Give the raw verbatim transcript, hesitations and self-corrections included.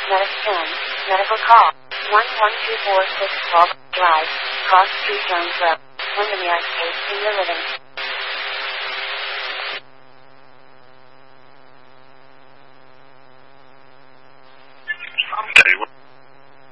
Medicine, medical call, one one two four six twelve Drive, Cross Street, Jonesboro, Windermere, State Senior Living.